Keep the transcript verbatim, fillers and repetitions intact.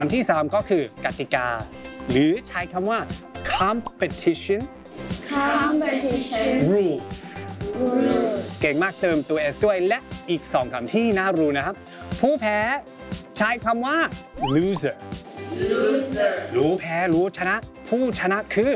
คำที่สามก็คือกติกาหรือใช้คำว่า competition competition rules rules เก่งมากเติมตัว s ด้วยและอีกสองคำที่น่ารู้นะครับผู้แพ้ใช้คำว่า loser loser รู้แพ้รู้ชนะผู้ชนะคือ